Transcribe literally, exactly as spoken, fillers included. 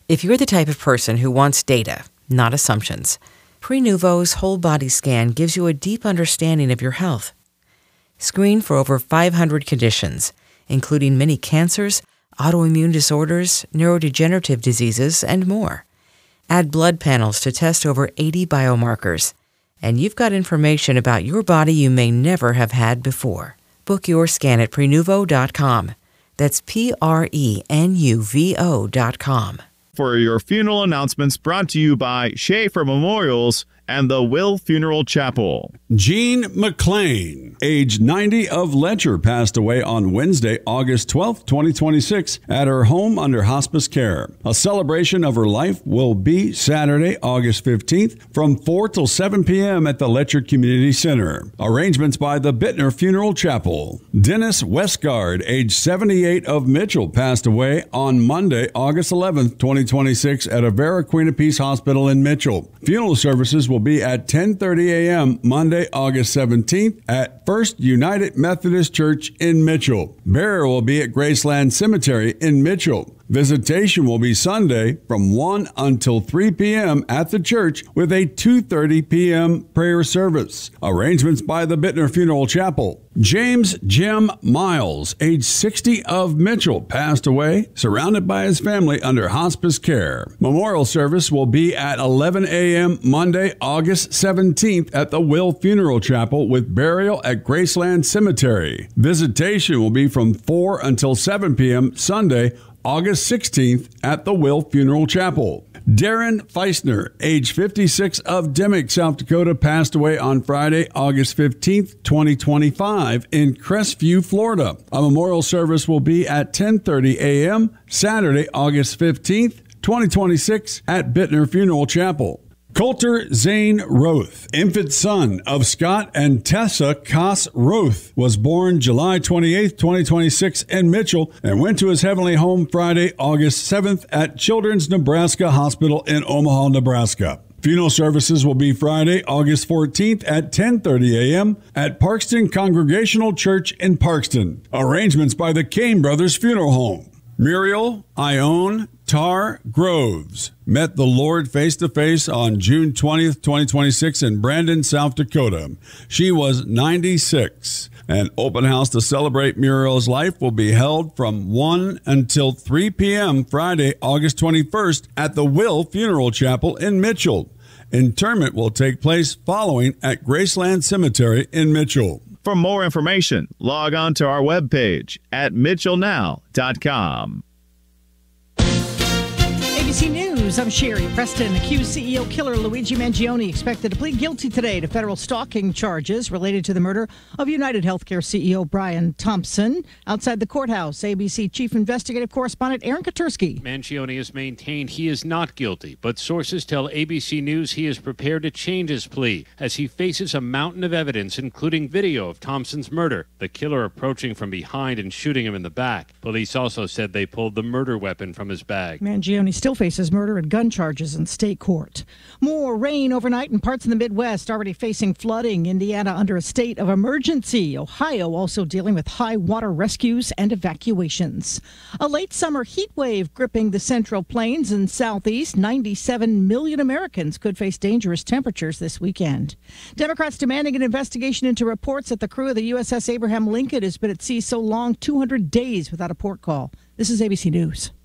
If you're the type of person who wants data, not assumptions, Prenuvo's whole body scan gives you a deep understanding of your health. Screen for over five hundred conditions, including many cancers, autoimmune disorders, neurodegenerative diseases, and more. Add blood panels to test over eighty biomarkers, and you've got information about your body you may never have had before. Book your scan at Prenuvo dot com. That's P R E N U V O dot com. For your funeral announcements brought to you by Schaefer Memorials and the Will Funeral Chapel. Jean McLean, age ninety, of Letcher, passed away on Wednesday, August twelfth, twenty twenty-six, at her home under hospice care. A celebration of her life will be Saturday, August fifteenth, from four till seven p.m. at the Letcher Community Center. Arrangements by the Bittner Funeral Chapel. Dennis Westgard, age seventy-eight, of Mitchell, passed away on Monday, August eleventh, twenty twenty-six, at Avera Queen of Peace Hospital in Mitchell. Funeral services will be at ten thirty a.m. Monday, August seventeenth at First United Methodist Church in Mitchell. Burial will be at Graceland Cemetery in Mitchell. Visitation will be Sunday from one until three p.m. at the church with a two thirty p.m. prayer service. Arrangements by the Bittner Funeral Chapel. James Jim Miles, age sixty, of Mitchell, passed away, surrounded by his family under hospice care. Memorial service will be at eleven a.m. Monday, August seventeenth at the Will Funeral Chapel with burial at Graceland Cemetery. Visitation will be from four until seven p.m. Sunday, August sixteenth at the Will Funeral Chapel. Darren Feisner, age fifty-six, of Dimmick, South Dakota, passed away on Friday, August fifteenth, twenty twenty-five in Crestview, Florida. A memorial service will be at ten thirty a.m. Saturday, August fifteenth, twenty twenty-six at Bittner Funeral Chapel. Coulter Zane Roth, infant son of Scott and Tessa Koss Roth, was born July twenty-eighth, twenty twenty-six in Mitchell and went to his heavenly home Friday, August seventh at Children's Nebraska Hospital in Omaha, Nebraska. Funeral services will be Friday, August fourteenth at ten thirty a.m. at Parkston Congregational Church in Parkston. Arrangements by the Kane Brothers Funeral Home. Muriel Ione Tar Groves met the Lord face-to-face on June twentieth, twenty twenty-six in Brandon, South Dakota. She was ninety-six. An open house to celebrate Muriel's life will be held from one until three p.m. Friday, August twenty-first at the Will Funeral Chapel in Mitchell. Interment will take place following at Graceland Cemetery in Mitchell. For more information, log on to our webpage at mitchell now dot com. A B C News, I'm Sherry Preston. Accused C E O killer Luigi Mangione expected to plead guilty today to federal stalking charges related to the murder of United Healthcare C E O Brian Thompson. Outside the courthouse, A B C Chief Investigative Correspondent Aaron Katursky. Mangione has maintained he is not guilty, but sources tell A B C News he is prepared to change his plea as he faces a mountain of evidence, including video of Thompson's murder, the killer approaching from behind and shooting him in the back. Police also said they pulled the murder weapon from his bag. Mangione still faces murder and gun charges in state court. More rain overnight in parts of the Midwest, already facing flooding. Indiana under a state of emergency. Ohio also dealing with high water rescues and evacuations. A late summer heat wave gripping the Central Plains and Southeast. ninety-seven million Americans could face dangerous temperatures this weekend. Democrats demanding an investigation into reports that the crew of the U S S Abraham Lincoln has been at sea so long, two hundred days without a port call. This is A B C News.